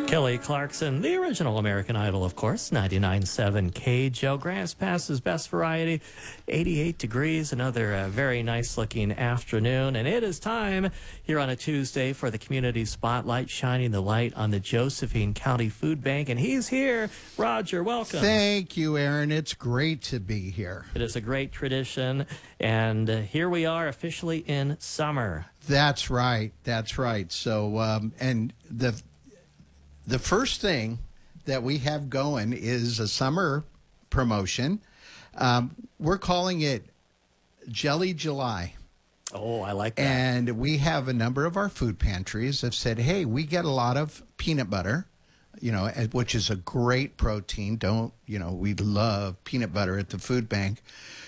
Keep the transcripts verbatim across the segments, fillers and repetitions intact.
Kelly Clarkson, the original American Idol, of course, ninety-nine point seven K J O. Grants Pass's best variety, eighty-eight degrees, another uh, very nice-looking afternoon. And it is time here on a Tuesday for the Community Spotlight, shining the light on the Josephine County Food Bank. And he's here. Roger, welcome. Thank you, Aaron. It's great to be here. It is a great tradition. And uh, here we are officially in summer. That's right. That's right. So, um, and the... The first thing that we have going is a summer promotion. Um, we're calling it Jelly July. Oh, I like that. And we have a number of our food pantries have said, hey, we get a lot of peanut butter, you know, which is a great protein. Don't, you know, we love peanut butter at the food bank.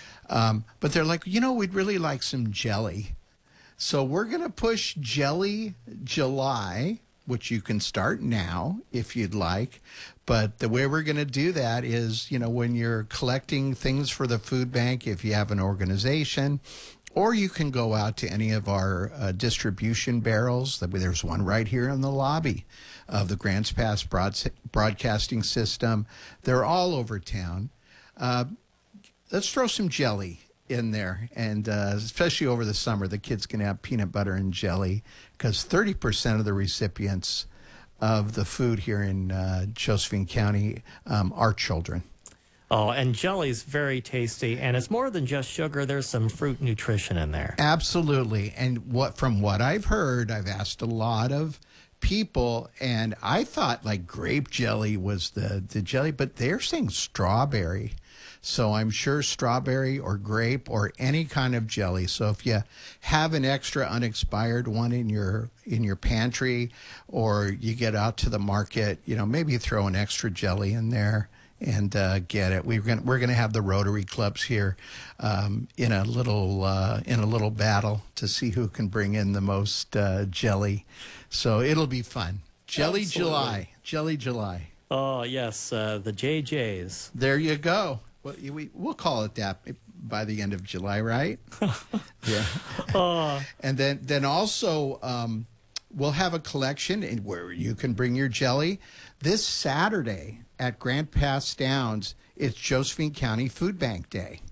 Um, but they're like, you know, we'd really like some jelly. So we're going to push Jelly July, which you can start now if you'd like. But the way we're going to do that is, you know, when you're collecting things for the food bank, if you have an organization, or you can go out to any of our uh, distribution barrels. There's one right here in the lobby of the Grants Pass broad broadcasting system. They're all over town. Uh, let's throw some jelly in there, and uh, especially over the summer, the kids can have peanut butter and jelly, because thirty percent of the recipients of the food here in uh, Josephine County um, are children. Oh, and jelly's very tasty, and it's more than just sugar. There's some fruit nutrition in there. Absolutely, and what from what I've heard, I've asked a lot of people, and I thought like grape jelly was the, the jelly, but they're saying strawberry. So I'm sure strawberry or grape or any kind of jelly. So if you have an extra unexpired one in your in your pantry, or you get out to the market, you know, maybe throw an extra jelly in there and uh, get it. We're gonna we're gonna have the Rotary clubs here um, in a little uh, in a little battle to see who can bring in the most uh, jelly. So it'll be fun. Jelly Absolutely. July, Jelly July. Oh yes, uh, the J Js. There you go. Well, we, we'll call it that by the end of July, right? Yeah. Oh. And then, then also, um, we'll have a collection in where you can bring your jelly. This Saturday at Grant Pass Downs, it's Josephine County Food Bank Day.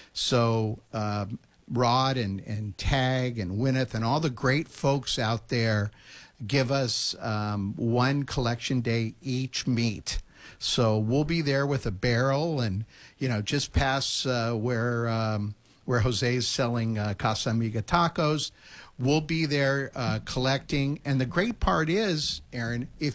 So um, Rod and, and Tag and Wynneth and all the great folks out there give us um, one collection day each meet. So we'll be there with a barrel, and you know, just past uh, where um, where Jose's selling uh, Casa Amiga tacos. We'll be there uh, collecting, and the great part is, Aaron, if